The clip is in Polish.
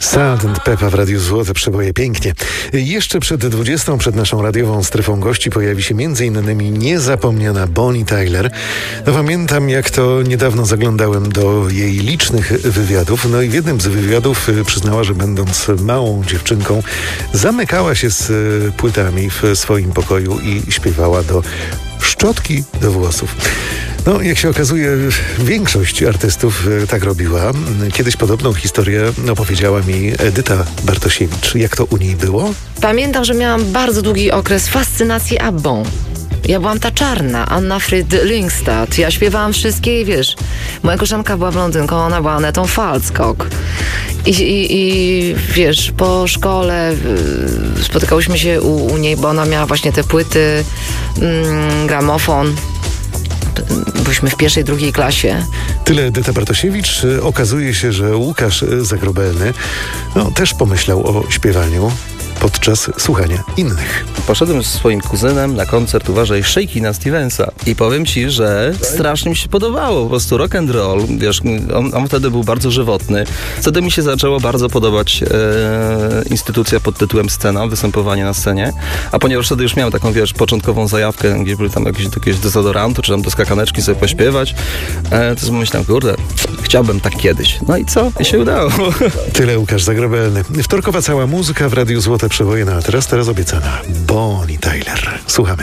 Salt and Peppa w Radiu Złote Przeboje. Pięknie. Jeszcze przed 20, przed naszą radiową strefą gości pojawi się m.in. niezapomniana Bonnie Tyler. No, pamiętam, jak to niedawno zaglądałem do jej licznych wywiadów. No i w jednym z wywiadów przyznała, że będąc małą dziewczynką zamykała się z płytami w swoim pokoju i śpiewała do szczotki do włosów. No, jak się okazuje, większość artystów tak robiła. Kiedyś podobną historię opowiedziała mi Edyta Bartosiewicz. Jak to u niej było? Pamiętam, że miałam bardzo długi okres fascynacji Abbą. Ja byłam ta czarna, Anna Fryd Lyngstad. Ja śpiewałam wszystkie i wiesz, moja koleżanka była blondynką, ona była Anetą Falskog. I wiesz, po szkole spotykałyśmy się u niej, bo ona miała właśnie te płyty, gramofon. Byliśmy w pierwszej, drugiej klasie. Tyle Edyta Bartosiewicz. Okazuje się, że Łukasz Zagrobelny też pomyślał o śpiewaniu podczas słuchania innych. Poszedłem ze swoim kuzynem na koncert, uważaj, Shakin'a Stevensa. I powiem ci, że strasznie mi się podobało. Po prostu rock and roll. Wiesz, on wtedy był bardzo żywotny. Wtedy mi się zaczęło bardzo podobać instytucja pod tytułem Scena, występowanie na scenie. A ponieważ wtedy już miałem taką, wiesz, początkową zajawkę, gdzie były tam jakieś dezodoranty, czy tam do skakaneczki sobie pośpiewać, to sobie myślałem, kurde, chciałbym tak kiedyś. No i co? I się udało. Tyle Łukasz Zagrobelny. Wtorkowa cała muzyka w Radiu Złote Przeboje. A teraz obiecana Bonnie Tyler. Słuchamy.